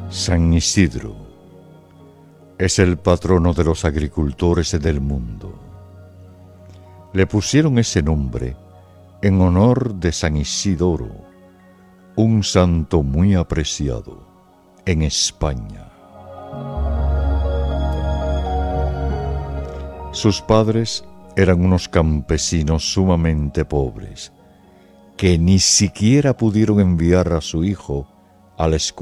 San Isidro es el patrono de los agricultores del mundo. Le pusieron ese nombre en honor de San Isidoro, un santo muy apreciado en España. Sus padres eran unos campesinos sumamente pobres, que ni siquiera pudieron enviar a su hijo a la escuela.